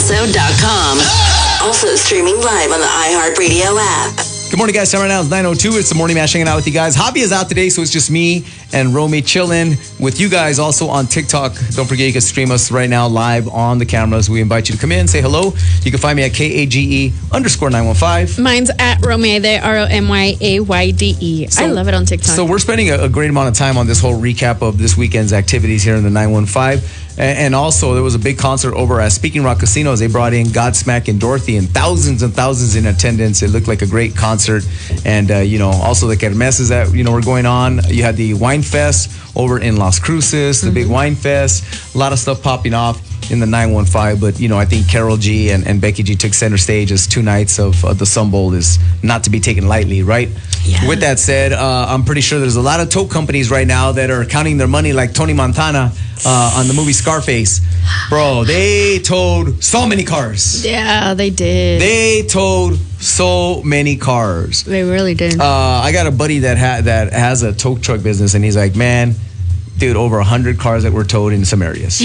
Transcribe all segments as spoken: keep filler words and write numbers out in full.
paso dot com. Also streaming live on the iHeartRadio app. Good morning, guys. Time right now is nine oh two. It's the Morning Mash hanging out with you guys. Hobby is out today, so it's just me and Romy chilling with you guys also on TikTok. Don't forget, you can stream us right now live on the cameras. We invite you to come in, say hello. You can find me at K A G E underscore nine one five. Mine's at Romayde, R O M Y A Y D E. So, I love it on TikTok. So we're spending a, a great amount of time on this whole recap of this weekend's activities here in the nine one five. And also, there was a big concert over at Speaking Rock Casinos. They brought in Godsmack and Dorothy, and thousands and thousands in attendance. It looked like a great concert. And, uh, you know, also the kermeses that, you know, were going on. You had the Wine Fest over in Las Cruces, the mm-hmm. big Wine Fest. A lot of stuff popping off in the nine one five. But, you know, I think Carol G and, and Becky G took center stage as two nights of, of the Sun Bowl is not to be taken lightly, right? Yeah. With that said, uh, I'm pretty sure there's a lot of tow companies right now that are counting their money like Tony Montana uh, on the movie Scarface. Bro, they towed so many cars. Yeah, they did. They towed so many cars. They really did. Uh, I got a buddy that ha- that has a tow truck business, and he's like, man, dude, over one hundred cars that were towed in some areas.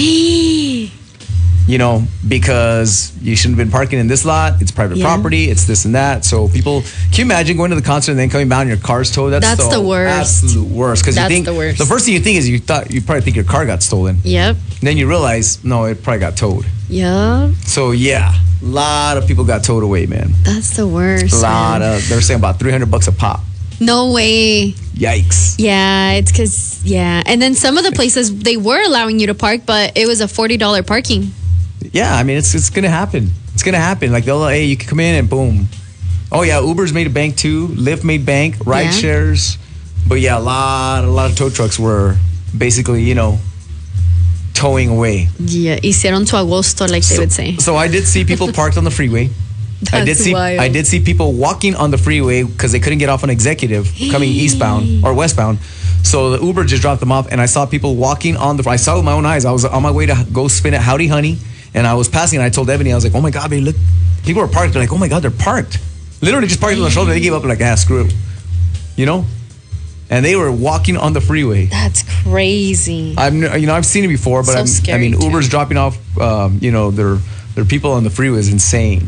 You know, because you shouldn't have been parking in this lot. It's private yeah. property. It's this and that. So people, can you imagine going to the concert and then coming down and your car's towed? That's, That's the, the worst. Absolute worst. Because you think the worst. The first thing you think is you thought you probably think your car got stolen. Yep. Then you realize no, it probably got towed. Yep. So yeah, a lot of people got towed away, man. That's the worst. A lot man. of. They're saying about three hundred bucks a pop. No way. Yikes. Yeah, it's because yeah, and then some of the places they were allowing you to park, but it was a forty dollars parking. Yeah, I mean, it's it's going to happen. It's going to happen. Like, they'll, hey, you can come in and boom. Oh, yeah, Uber's made a bank too. Lyft made bank. Ride yeah. shares. But, yeah, a lot, a lot of tow trucks were basically, you know, towing away. Yeah, hicieron su agosto, like so, they would say. So I did see people parked on the freeway. That's I did see wild. I did see people walking on the freeway because they couldn't get off on Executive coming eastbound or westbound. So the Uber just dropped them off, and I saw people walking on the. I saw it with my own eyes. I was on my way to go spin at Howdy Honey. And I was passing, and I told Ebony, I was like, oh, my God, baby, look. People are parked. They're like, oh, my God, they're parked. Literally just parked on the shoulder. They gave up like, ah, screw it. You know? And they were walking on the freeway. That's crazy. I've, you know, I've seen it before, but so I'm, I mean, too. Uber's dropping off, um, you know, their, their people on the freeway is insane.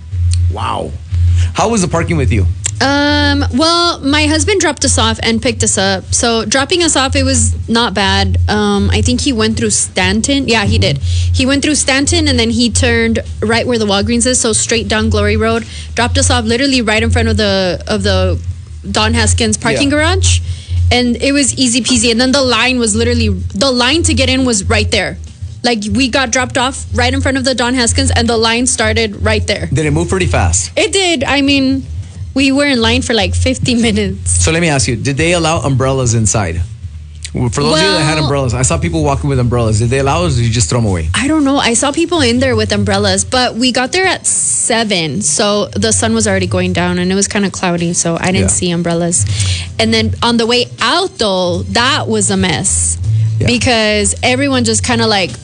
Wow. How was the parking with you? Um, well, my husband dropped us off and picked us up. So dropping us off, it was not bad. Um, I think he went through Stanton. Yeah, he did. He went through Stanton and then he turned right where the Walgreens is, so straight down Glory Road. Dropped us off literally right in front of the of the Don Haskins parking yeah. garage. And it was easy peasy. And then the line was literally, the line to get in was right there. Like, we got dropped off right in front of the Don Haskins and the line started right there. Did it move pretty fast? It did. I mean... We were in line for like fifty minutes. So let me ask you, did they allow umbrellas inside? For those well, of you that had umbrellas, I saw people walking with umbrellas. Did they allow us or did you just throw them away? I don't know. I saw people in there with umbrellas, but we got there at seven. So the sun was already going down and it was kind of cloudy. So I didn't yeah. see umbrellas. And then on the way out though, that was a mess. Yeah. Because everyone just kind of like,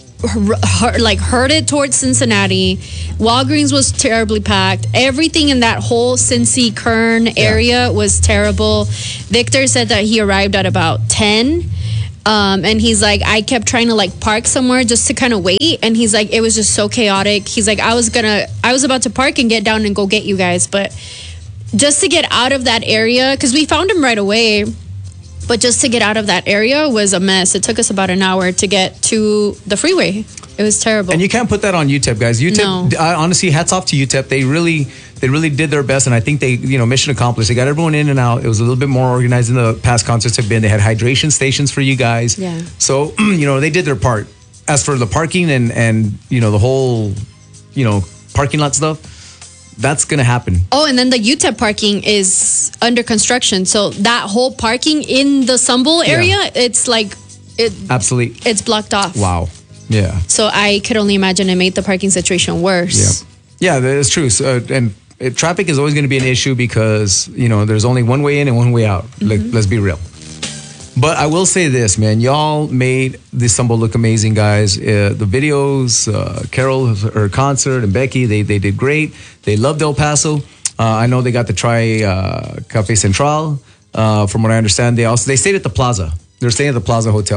like herded towards Cincinnati. Walgreens was terribly packed. Everything in that whole Cincy Kern area yeah. was terrible. Victor said that he arrived at about ten. Um, and he's like, I kept trying to like park somewhere just to kind of wait. And he's like, it was just so chaotic. He's like, I was gonna, I was about to park and get down and go get you guys. But just to get out of that area, because we found him right away. But just to get out of that area was a mess. It took us about an hour to get to the freeway. It was terrible. And you can't put that on U T E P, guys. U T E P, no. I, honestly, hats off to U T E P. They really, they really did their best, and I think they, you know, mission accomplished. They got everyone in and out. It was a little bit more organized than the past concerts have been. They had hydration stations for you guys. Yeah. So, you know, they did their part. As for the parking and and you know the whole, you know, parking lot stuff. That's going to happen. Oh, and then the U T E P parking is under construction. So that whole parking in the Sun Bowl area, yeah. it's like... it Absolutely. It's blocked off. Wow. Yeah. So I could only imagine it made the parking situation worse. Yeah, yeah, that's true. So, uh, and it, traffic is always going to be an issue because, you know, there's only one way in and one way out. Mm-hmm. Like, let's be real. But I will say this, man. Y'all made this Sun Bowl look amazing, guys. Uh, the videos, uh, Carol, her concert, and Becky, they they did great. They loved El Paso. Uh, I know they got to try uh, Cafe Central. Uh, from what I understand, they also they stayed at the Plaza. They're staying at the Plaza Hotel.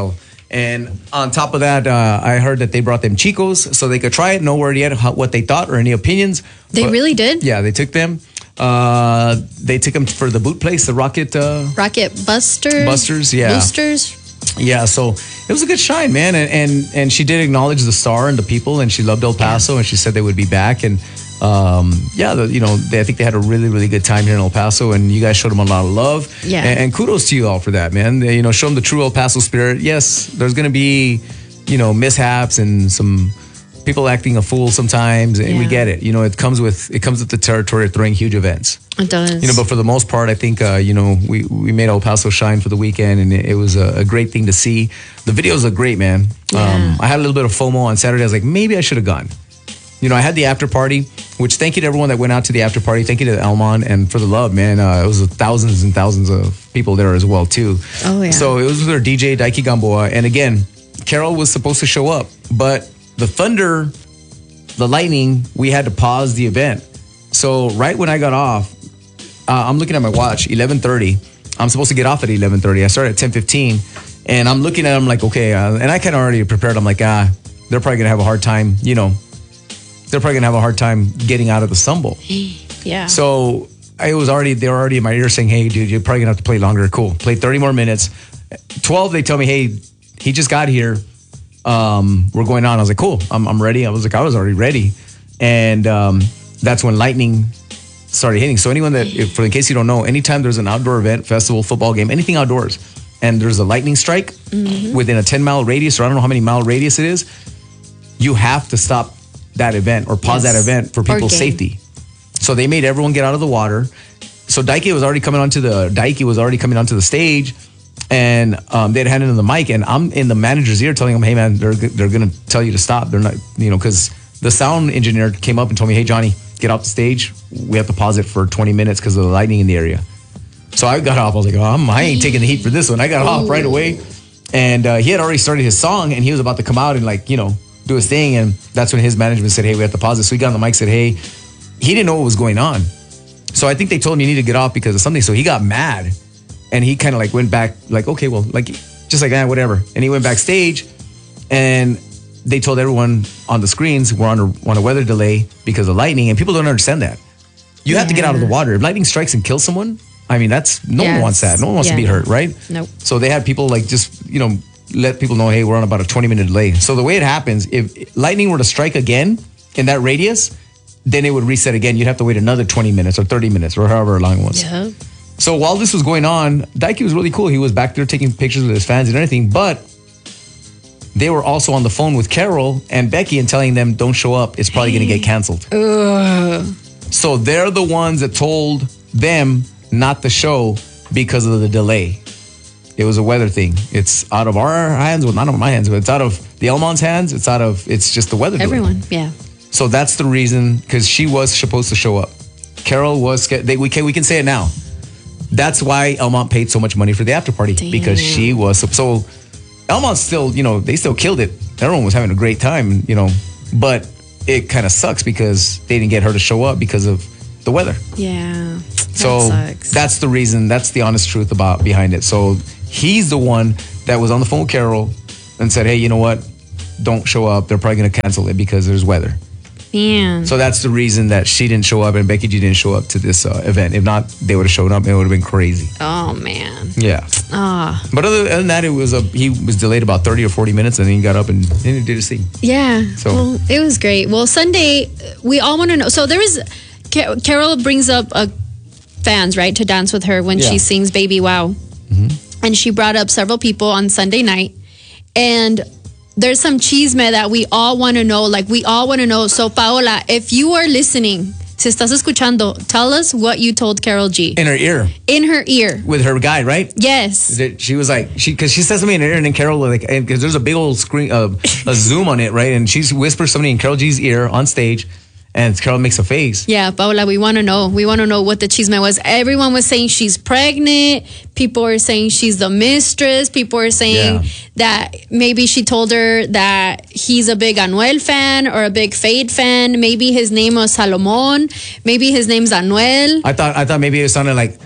And on top of that, uh, I heard that they brought them Chicos so they could try it. No word yet how, what they thought or any opinions. They But, really did? Yeah, they took them. Uh, they took them for the boot place, the Rocket. Uh, Rocket Busters. Busters, yeah. Boosters. yeah, so it was a good shine, man. And, and and she did acknowledge the star and the people, and she loved El Paso, and she said they would be back. And um, yeah, the, you know, they, I think they had a really, really good time here in El Paso, and you guys showed them a lot of love. Yeah. And, and kudos to you all for that, man. They, you know, show them the true El Paso spirit. Yes, there's going to be, you know, mishaps and some people acting a fool sometimes, and we Yeah. get it. You know, it comes with it comes with the territory of throwing huge events. It does. You know, but for the most part, I think uh, you know we we made El Paso shine for the weekend, and it, it was a, a great thing to see. The videos look great, man. Yeah. Um, I had a little bit of FOMO on Saturday. I was like, maybe I should have gone. You know, I had the after party, which thank you to everyone that went out to the after party. Thank you to Elmon and for the love, man. Uh, it was thousands and thousands of people there as well too. Oh, yeah. So it was with our D J Daiki Gamboa, and again, Carol was supposed to show up, but the thunder, the lightning, we had to pause the event. So right when I got off, uh, I'm looking at my watch, eleven thirty. I'm supposed to get off at eleven thirty. I started at ten fifteen, and I'm looking at them like, okay, uh, and I kind of already prepared. I'm like, ah, they're probably gonna have a hard time, you know. They're probably gonna have a hard time getting out of the stumble. Yeah. So I was already, they were already in my ear saying, hey, dude, you're probably gonna have to play longer. Cool, play thirty more minutes. twelve, they tell me, hey, he just got here. Um, we're going on. I was like, cool, I'm, I'm ready. I was like, I was already ready. And um, that's when lightning started hitting. So anyone that, if, for in case you don't know, anytime there's an outdoor event, festival, football game, anything outdoors, and there's a lightning strike within a ten mile radius, or I don't know how many mile radius it is, you have to stop that event or pause Yes. that event for Or people's game. safety. So they made everyone get out of the water. So Daiki was already coming onto the Daiki was already coming onto the stage, and um, they'd handed him the mic, and I'm in the manager's ear telling him, "Hey man, they're they're gonna tell you to stop. They're not, you know, because the sound engineer came up and told me, hey Johnny, get off the stage. We have to pause it for twenty minutes because of the lightning in the area." So I got off. I was like, oh, I'm, I ain't taking the heat for this one. I got off right away, and uh, he had already started his song, and he was about to come out and like you know do his thing, and that's when his management said, hey, we have to pause it. So he got on the mic, said, hey, he didn't know what was going on. So I think they told him you need to get off because of something. So he got mad, and he kind of like went back, like, okay, well, like just like that, whatever. And he went backstage, and they told everyone on the screens we're on a, on a weather delay because of lightning, and people don't understand that. You have to get out of the water. If lightning strikes and kills someone, I mean, that's no one Yes. wants that. No one wants Yeah, to be no. hurt, right? Nope. So they had people like just you know let people know, hey, we're on about a twenty minute delay. So the way it happens, if lightning were to strike again in that radius, then it would reset again. You'd have to wait another twenty minutes or thirty minutes or however long it was. Yeah. So while this was going on, Daiki was really cool. He was back there taking pictures with his fans and everything, but they were also on the phone with Carol and Becky and telling them, don't show up. It's probably going to get canceled. So they're the ones that told them not to show because of the delay. It was a weather thing. It's out of our hands. Well, not out of my hands, but it's out of the Elmon's hands. It's out of, it's just the weather. delay. Everyone. Yeah. So that's the reason, because she was supposed to show up. Carol was, they, we, can, we can say it now. That's why Elmont paid so much money for the after party, Damn. because she was, so Elmont still, you know, they still killed it. Everyone was having a great time, you know, but it kind of sucks because they didn't get her to show up because of the weather. Yeah. So that sucks. that's the reason, that's the honest truth about behind it. So he's the one that was on the phone with Carol and said, hey, you know what? Don't show up. They're probably going to cancel it because there's weather. Man. So that's the reason that she didn't show up and Becky G didn't show up to this uh, event. If not, they would have shown up and it would have been crazy. Oh man. Yeah. Ah. But other than that, it was a he was delayed about thirty or forty minutes and then he got up and, and he did his thing. Yeah. So- Well, it was great. Well, Sunday, we all want to know. So there was, Car- Carol brings up uh, fans, right, to dance with her when Yeah. she sings Baby Wow. And she brought up several people on Sunday night. And there's some chisme that we all want to know. Like, we all want to know. So, Paola, if you are listening, si estás escuchando, tell us what you told Carol G. In her ear In her ear. with her guy, right? Yes. That she was like, she because she says something in her ear, and then Carol was like, because there's a big old screen, uh, a zoom on it, right? And she whispers something in Carol G's ear on stage, and Carol makes a face. Yeah, Paola, we want to know. We want to know what the chisme was. Everyone was saying she's pregnant. People were saying she's the mistress. People were saying Yeah. that maybe she told her that he's a big Anuel fan or a big Fade fan. Maybe his name was Salomon. Maybe his name's Anuel. I thought I thought maybe it sounded like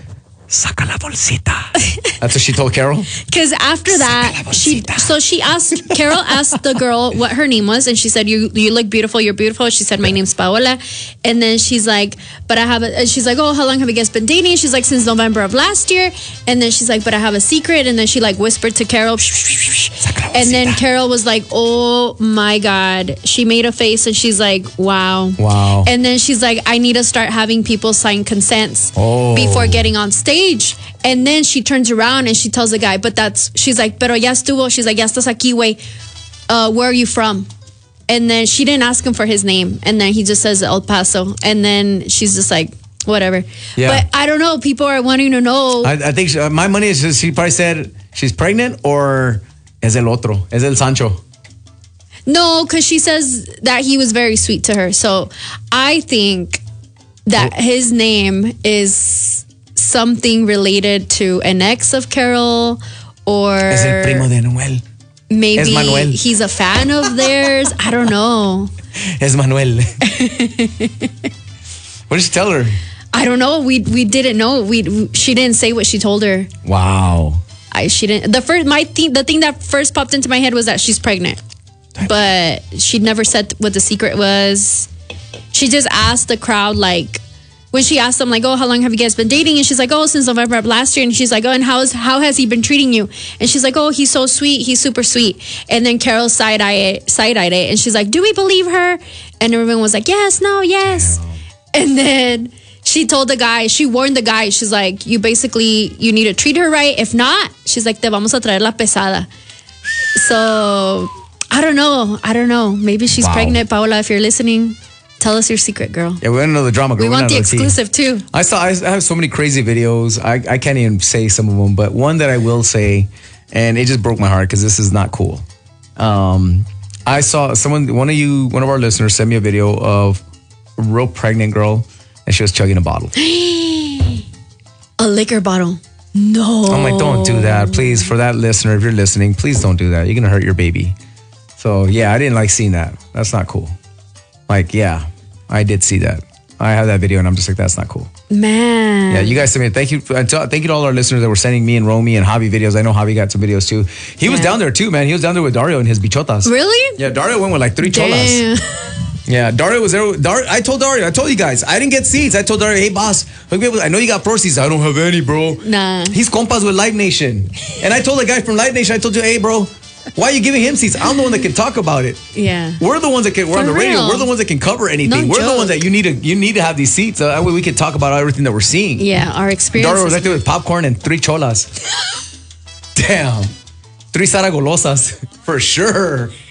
Saca la bolsita. That's what she told Carol? Because after that, she so she asked Carol asked the girl what her name was, and she said, "You you look beautiful. You're beautiful." She said, "My name's Paola," and then she's like, "But I have a." And she's like, "Oh, how long have you guys been dating?" She's like, "Since November of last year." And then she's like, "But I have a secret." And then she like whispered to Carol, and then Carol was like, "Oh my god!" She made a face, and she's like, "Wow, wow." And then she's like, "I need to start having people sign consents oh. before getting on stage." And then she turns around and she tells the guy, but that's, she's like, pero ya estuvo. She's like, ya estás aquí, güey. Uh, where are you from? And then she didn't ask him for his name. And then he just says El Paso. And then she's just like, whatever. Yeah. But I don't know. People are wanting to know. I, I think she, uh, my money is just, she probably said she's pregnant or es el otro, es el Sancho. No, because she says that he was very sweet to her. So I think that oh. his name is something related to an ex of Carol, or es el primo de Noel. Maybe es Manuel. He's a fan of theirs. I don't know. Es Manuel. What did she tell her? I don't know. We we didn't know. We she didn't say what she told her. Wow. I she didn't. The first my thing the thing that first popped into my head was that she's pregnant, but she never said what the secret was. She just asked the crowd, like, when she asked them, like, "Oh, how long have you guys been dating?" And she's like, "Oh, since November of last year." And she's like, "Oh, and how is how has he been treating you?" And she's like, "Oh, he's so sweet. He's super sweet." And then Carol side eye side eyed it, and she's like, "Do we believe her?" And everyone was like, "Yes, no, yes." Damn. And then she told the guy, she warned the guy, she's like, "You basically you need to treat her right. If not," she's like, "Te vamos a traer la pesada." So I don't know. I don't know. Maybe she's wow. pregnant, Paola. If you're listening, tell us your secret, girl. Yeah, we want to know the drama, girl. We We're want the exclusive too. I saw. I have so many crazy videos. I, I can't even say some of them, but one that I will say, and it just broke my heart because this is not cool. Um, I saw someone, one of you, one of our listeners, sent me a video of a real pregnant girl, and she was chugging a bottle. A liquor bottle. No. I'm like, don't do that, please. For that listener, if you're listening, please don't do that. You're gonna hurt your baby. So yeah, I didn't like seeing that. That's not cool. Like, yeah, I did see that. I have that video, and I'm just like, that's not cool. Man. Yeah, you guys sent me. Thank you. Thank you to all our listeners that were sending me and Romy and Javi videos. I know Javi got some videos too. He yeah. was down there too, man. He was down there with Dario and his bichotas. Really? Yeah, Dario went with like three Damn. cholas. Yeah, Dario was there. Dario, I told Dario, I told you guys, I didn't get seats. I told Dario, hey boss, I know you got floor seats. I don't have any, bro. Nah. He's compas with Live Nation. And I told the guy from Live Nation, I told you, hey bro, why are you giving him seats? I'm the one that can talk about it. Yeah. We're the ones that can, we're For on the radio. real. We're the ones that can cover anything. No we're joke. the ones that you need to you need to have these seats. Uh, that way we can talk about everything that we're seeing. Yeah, our experience. Dario was right there with popcorn and three cholas. Damn. Three saragolosas. For sure.